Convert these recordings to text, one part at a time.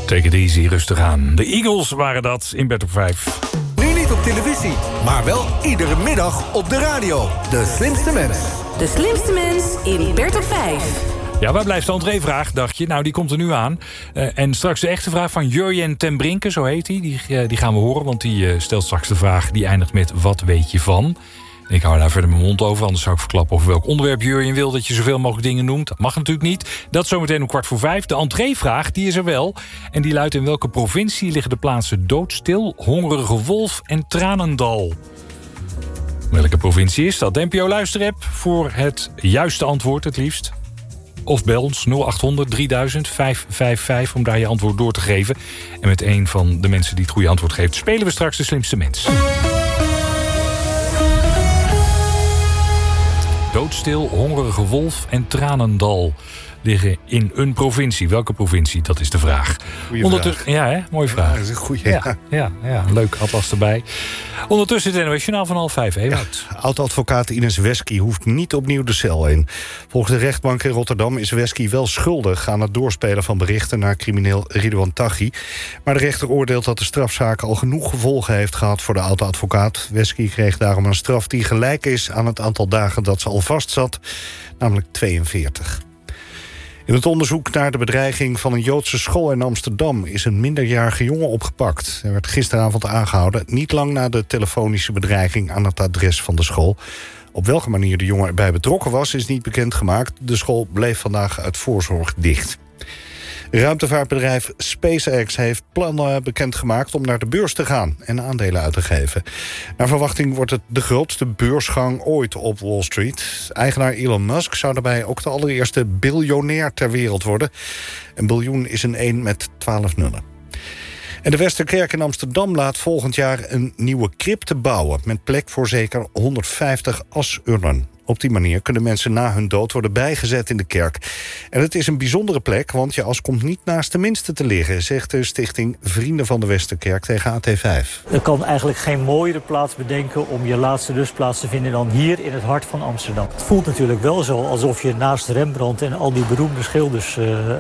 Take it easy, rustig aan. De Eagles waren dat in Bed op 5. Nu niet op televisie, maar wel iedere middag op de radio. De slimste mens. De slimste mens in Bed op 5. Ja, waar blijft de entreevraag, dacht je? Nou, die komt er nu aan. En straks de echte vraag van Jurjen ten Brinke, zo heet hij. Die gaan we horen, want die stelt straks de vraag... die eindigt met wat weet je van? En ik hou daar verder mijn mond over, anders zou ik verklappen... over welk onderwerp Jurjen wil dat je zoveel mogelijk dingen noemt. Dat mag natuurlijk niet. Dat zometeen om 4:15. De entreevraag, die is er wel. En die luidt: in welke provincie liggen de plaatsen Doodstil, Hongerige Wolf en Tranendal? Welke provincie is dat? De NPO Luisterapp voor het juiste antwoord het liefst. Of bel ons 0800 3000 555 om daar je antwoord door te geven. En met een van de mensen die het goede antwoord geeft... spelen we straks de slimste mens. Doodstil, Hongerige Wolf en Tranendal liggen in een provincie. Welke provincie? Dat is de vraag. Vraag. Ja, hè? Mooie vraag. Ja, dat is een goeie. Ja, leuk. Atlas erbij. Ondertussen het NOS Journaal van 4:30. Ewout. Ja, oud-advocaat Ines Wesky hoeft niet opnieuw de cel in. Volgens de rechtbank in Rotterdam is Wesky wel schuldig aan het doorspelen van berichten naar crimineel Ridouan Taghi. Maar de rechter oordeelt dat de strafzaak al genoeg gevolgen heeft gehad voor de oud-advocaat. Wesky kreeg daarom een straf die gelijk is aan het aantal dagen dat ze al vast zat, namelijk 42. In het onderzoek naar de bedreiging van een Joodse school in Amsterdam is een minderjarige jongen opgepakt. Hij werd gisteravond aangehouden, niet lang na de telefonische bedreiging aan het adres van de school. Op welke manier de jongen erbij betrokken was, is niet bekendgemaakt. De school bleef vandaag uit voorzorg dicht. Ruimtevaartbedrijf SpaceX heeft plannen bekendgemaakt om naar de beurs te gaan en aandelen uit te geven. Naar verwachting wordt het de grootste beursgang ooit op Wall Street. Eigenaar Elon Musk zou daarbij ook de allereerste biljonair ter wereld worden. Een biljoen is een 1 met 12 nullen. En de Westerkerk in Amsterdam laat volgend jaar een nieuwe crypte bouwen met plek voor zeker 150 asurnen. Op die manier kunnen mensen na hun dood worden bijgezet in de kerk. En het is een bijzondere plek, want je as komt niet naast de minste te liggen, zegt de stichting Vrienden van de Westerkerk tegen AT5. Er kan eigenlijk geen mooiere plaats bedenken om je laatste rustplaats te vinden dan hier in het hart van Amsterdam. Het voelt natuurlijk wel zo alsof je naast Rembrandt en al die beroemde schilders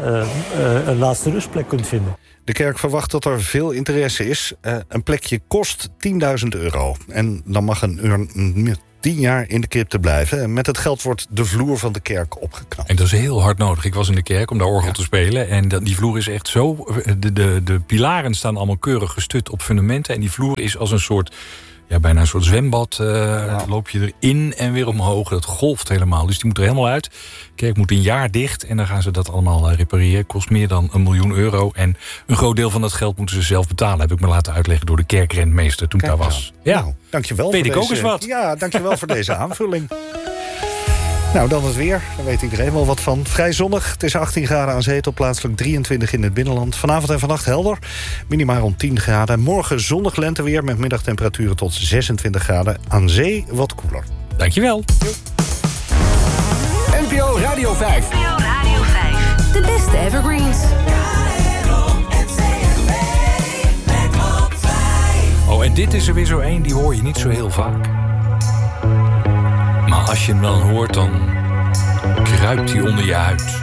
een laatste rustplek kunt vinden. De kerk verwacht dat er veel interesse is. Een plekje kost €10.000. En dan mag een urn 10 jaar in de crypte blijven. En met het geld wordt de vloer van de kerk opgeknapt. En dat is heel hard nodig. Ik was in de kerk om daar orgel te spelen. En die vloer is echt zo... De pilaren staan allemaal keurig gestut op fundamenten. En die vloer is als een soort... Ja, bijna een soort zwembad. Loop je erin en weer omhoog. Dat golft helemaal. Dus die moet er helemaal uit. De kerk moet een jaar dicht. En dan gaan ze dat allemaal repareren. Kost meer dan €1 miljoen. En een groot deel van dat geld moeten ze zelf betalen. Heb ik me laten uitleggen door de kerkrentmeester toen ik daar was. Ja, nou, dankjewel. Weet ik ook eens wat. Ja, dankjewel voor deze aanvulling. Nou, dan het weer. Daar weet iedereen wel wat van. Vrij zonnig. Het is 18 graden aan zee tot plaatselijk 23 in het binnenland. Vanavond en vannacht helder. Minimaal rond 10 graden. Morgen zonnig lenteweer met middagtemperaturen tot 26 graden. Aan zee wat koeler. Dankjewel. NPO Radio 5. NPO Radio 5. De beste evergreens. Oh, en dit is er weer zo één, die hoor je niet zo heel vaak. Maar als je hem dan hoort, dan kruipt hij onder je huid.